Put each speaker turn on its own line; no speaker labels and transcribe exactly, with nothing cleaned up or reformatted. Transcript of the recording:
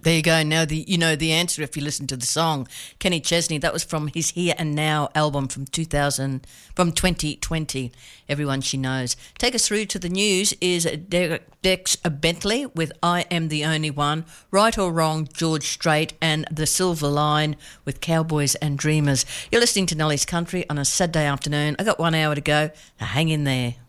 There you go. Now the you know the answer if you listen to the song. Kenny Chesney, that was from his Here and Now album from two thousand, from twenty twenty. Everyone she knows. Take us through to the news is De- Dex Bentley with I Am the Only One, Right or Wrong, George Strait, and The Silver Line with Cowboys and Dreamers. You're listening to Nellie's Country on a Saturday afternoon. I got one hour to go. Now hang in there.